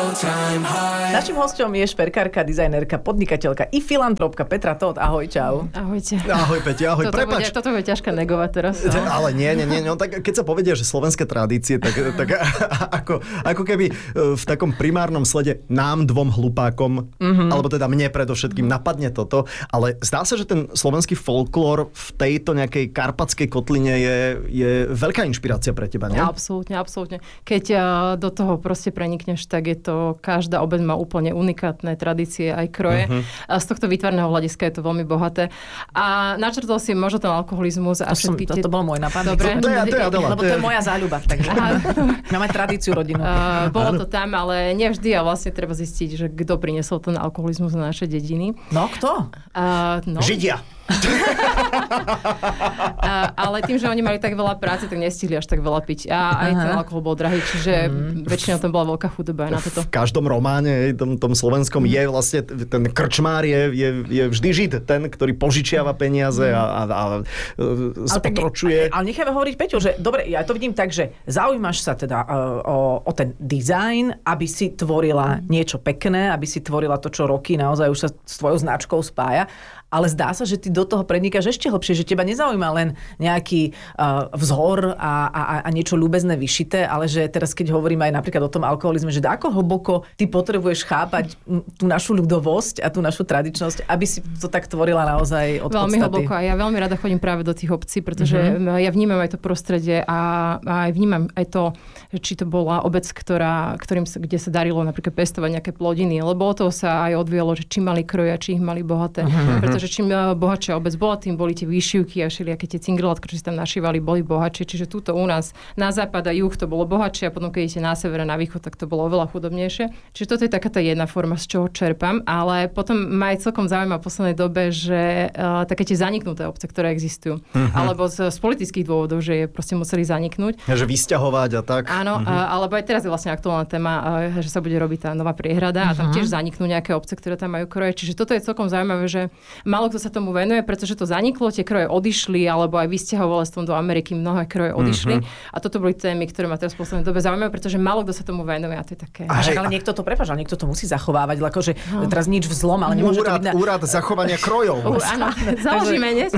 Naším hosťom je šperkárka, dizajnerka, podnikateľka i filantropka Petra Todt. Ahoj, čau. Ahojte. Ahoj, Peti, ahoj. Prepáč. Toto bude ťažké negovať teraz. No. Ale nie. No, tak keď sa povedia, že slovenské tradície, tak ako keby v takom primárnom slede nám dvom hlupákom, alebo teda mne predovšetkým napadne toto, ale zdá sa, že ten slovenský folklór v tejto nejakej karpatskej kotline je veľká inšpirácia pre teba, nie? Absolútne. Keď do toho proste prenikneš, tak je to, každá obec má úplne unikátne tradície, aj kroje. Z tohto výtvarného hľadiska je to veľmi bohaté. A načrtol si možno ten alkoholizmus a všetky tie... To bol môj nápad. Dobre. Lebo to je moja záľuba. Takže máme tradíciu rodinu. Bolo to tam, ale nevždy a vlastne treba zistiť, že kto priniesol ten alkoholizmus na naše dediny. No, kto? Židia. Ale tým, že oni mali tak veľa práce, tak nestihli až tak veľa piť. A aj ten alkohol bol drahý, čiže väčšinou tam bola veľká chudoba na toto. V každom románe, tom slovenskom, je vlastne ten krčmár je vždy Žid, ten, ktorý požičiava peniaze a spotročuje. Ale necháme hovoriť, Peťo, že dobre, ja to vidím tak, že zaujímaš sa teda o ten dizajn, aby si tvorila niečo pekné, aby si tvorila to, čo roky naozaj už sa s tvojou značkou spája. Ale zdá sa, že ty do toho prenikáš ešte hlbšie, že teba nezaujíma len nejaký vzor a niečo ľúbezné vyšité, ale že teraz, keď hovoríme aj napríklad o tom alkoholizme, že ako hlboko ty potrebuješ chápať tú našu ľudovosť a tú našu tradičnosť, aby si to tak tvorila naozaj od veľmi podstaty. Hlboko a ja veľmi rada chodím práve do tých obcí, pretože ja vnímam aj to prostredie a aj vnímam aj to, či to bola obec, kde sa darilo napríklad pestovať nejaké plodiny, lebo o toho sa aj odvíjalo, že či mali kroje, či ich mali bohaté. Pretože čím bohatšia obec bola, tým boli tie výšivky a všelijaké tie cingrelatka, čo si tam našívali, boli bohatšie. Čiže túto u nás na západ a juh to bolo bohatšie a potom keď idete na sever a na východ, tak to bolo oveľa chudobnejšie. Čiže toto je taká tá jedna forma, z čoho čerpám, ale potom ma aj celkom zaujíma v poslednej dobe, že také tie zaniknuté obce, ktoré existujú. Alebo z politických dôvodov, že je proste museli zaniknúť. Že vysťahovať a tak. Áno, alebo aj teraz je vlastne aktuálna téma, že sa bude robiť tá nová priehrada a tam tiež zaniknú nejaké obce, ktoré tam majú kroje. Čiže toto je celkom zaujímavé, že málo kto sa tomu venuje, pretože to zaniklo, tie kroje odišli, alebo aj vysťahovalectvom do Ameriky mnohé kroje odišli. A toto boli témy, ktoré ma teraz v poslednej dobe zaujímajú, pretože málo kto sa tomu venuje a to je také. Ale niekto to prepáčal, niekto to musí zachovávať, akože teraz nič vzlom, ale nemôže to byť úrad zachovania krojov. Áno, založíme dnes.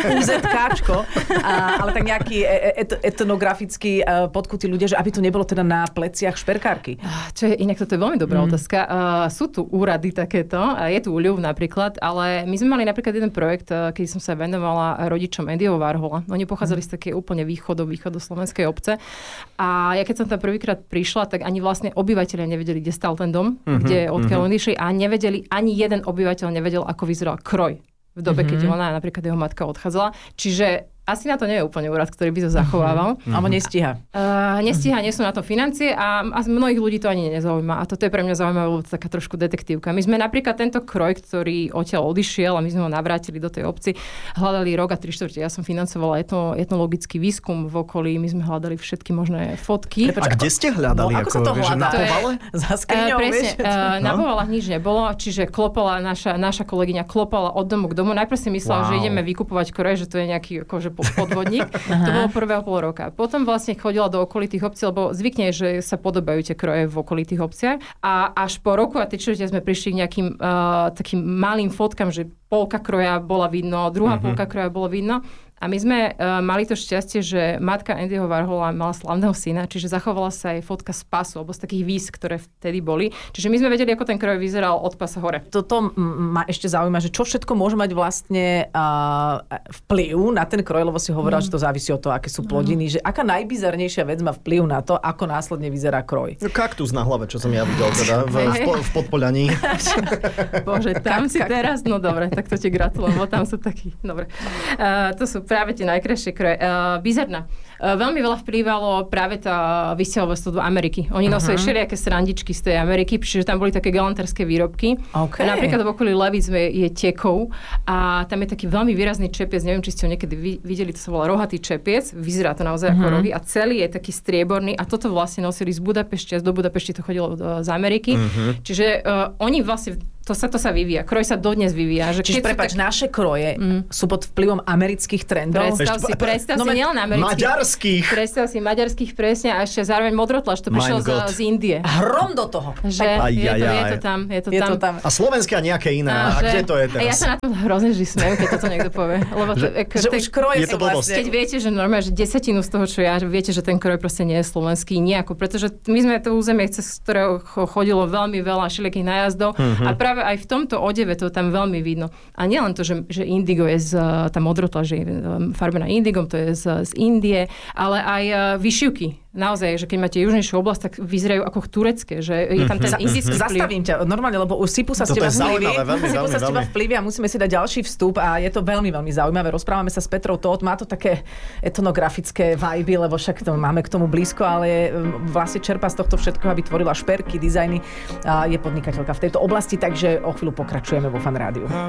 UZKčko, ale tak nejaký etnografický podkutí ľudia, že aby to nebolo teda na pleciach šperkárky. Čo je inak, toto je veľmi dobrá otázka. Sú tu úrady takéto, je tu Ľuv napríklad, ale my sme mali napríklad jeden projekt, keď som sa venovala rodičom Andyho Warhola. Oni pochádzali z také úplne východoslovenskej obce. A ja keď som tam prvýkrát prišla, tak ani vlastne obyvateľia nevedeli, kde stal ten dom, odkiaľ oni išli a nevedeli, ani jeden obyvateľ nevedel, ako vyzeral kroj v dobe, keď ona napríklad jeho matka odchádzala. Čiže asi na to nie je úplne úrad, ktorý by to zachovával. Alebo nestíha. Nestíha, nie sú na to financie a mnohých ľudí to ani nezaujíma. A toto je pre mňa zaujímavé, lebo to taká trošku detektívka. My sme napríklad tento kroj, ktorý odtiaľ odišiel a my sme ho navrátili do tej obci, hľadali rok a 3/4. Ja som financovala etnologický výskum v okolí, my sme hľadali všetky možné fotky. A kde ste hľadali? Ako sa to hľadá? Na povale? Za skriňou, presne, na povalách nič nebolo, čiže klopala naša kolegyňa klopala od domu k domu. Najprv si myslela, že ideme vykupovať kroje, že to je nejaký akože podvodník. To bolo prvého pol roka. Potom vlastne chodila do okolitých obcí, lebo zvykne, že sa podobajú tie kroje v okolitých obciach. A až po roku a 3/4 sme prišli k nejakým takým malým fotkám, že polka kroja bola vidno, druhá polka kroja bola vidno. A my sme mali to šťastie, že matka Andyho Warhola mala slavného syna, čiže zachovala sa aj fotka z pasu, alebo z takých víz, ktoré vtedy boli. Čiže my sme vedeli, ako ten kroj vyzeral od pasa hore. Toto ma ešte zaujíma, že čo všetko môže mať vlastne vplyv na ten kroj, lebo si hovorila, že to závisí od toho, aké sú plodiny, že aká najbizarnejšia vec má vplyv na to, ako následne vyzerá kroj. Kaktus na hlave, čo som ja videl teda v Podpoľaní. Bože, tam si teraz, no dobre, tak to ti gratulujem, lebo tam sú takí, dobre. To sú práve tie najkrajšie kroje. Bizarná. Veľmi veľa vplývalo práve tá vysťahovalstvo do Ameriky. Oni nosili všelijaké srandičky z tej Ameriky, čiže tam boli také galantárske výrobky. Okay. Napríklad v okolí Levíc je Tekov a tam je taký veľmi výrazný čepiec, neviem, či ste ho niekedy videli, to sa volá rohatý čepiec, vyzerá to naozaj ako rohy a celý je taký strieborný a toto vlastne nosili z Budapešti a do Budapešti to chodilo z Ameriky. Čiže oni vlastne To sa vyvíja. Kroj sa dodnes vyvíja. Že čiže prepáč, naše kroje sú pod vplyvom amerických trendov. Predstav si nielen amerických. Maďarských. Predstav si maďarských presne a ešte zároveň modrotlač. To prišiel z Indie. Hrom do toho. Že je to tam. A slovenské a nejaké iné. A kde to je teraz? A ja sa na tom hrozne vždy smejem, keď toto niekto povie. Lebo že už kroje sú vlastne. Keď viete, že normálne, že desatinu z toho, čo ja, viete, že ten kroj proste nie je slovenský nejako. Pretože my sme to územie, cez ktorého chodilo veľmi veľa všelijakých nájazdov a práve aj v tomto odeve to tam veľmi vidno. A nielen to, že indigo je tá modrotlač, že je farbená indigom, to je z Indie, ale aj vyšivky. Naozaj, že keď máte južnejšiu oblasť, tak vyzerajú ako turecké, že je tam ten indický vplyv. Zastavím ťa normálne, lebo sypú sa z teba vplyvy a musíme si dať ďalší vstup a je to veľmi, veľmi zaujímavé. Rozprávame sa s Petrou Tóth, má to také etnografické vibe, lebo však to máme k tomu blízko, ale vlastne čerpá z tohto všetkého, aby tvorila šperky, dizajny. Je podnikateľka v tejto oblasti, takže o chvíľu pokračujeme vo Fan Rádiu.